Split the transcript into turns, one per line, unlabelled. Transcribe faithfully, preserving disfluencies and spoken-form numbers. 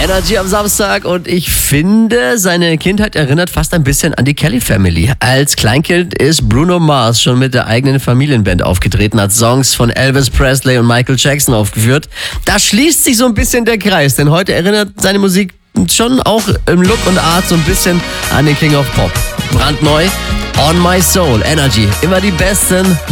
Energy am Samstag und ich finde, seine Kindheit erinnert fast ein bisschen an die Kelly Family. Als Kleinkind ist Bruno Mars schon mit der eigenen Familienband aufgetreten, hat Songs von Elvis Presley und Michael Jackson aufgeführt. Da schließt sich so ein bisschen der Kreis, denn heute erinnert seine Musik schon auch im Look und Art so ein bisschen an den King of Pop. Brandneu, On My Soul, Energy, immer die besten